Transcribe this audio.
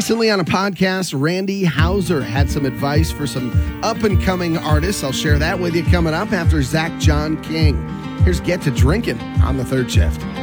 Recently on a podcast, Randy Houser had some advice for some up-and-coming artists. I'll share that with you coming up after Zach John King. Here's Get to Drinking on the Third Shift.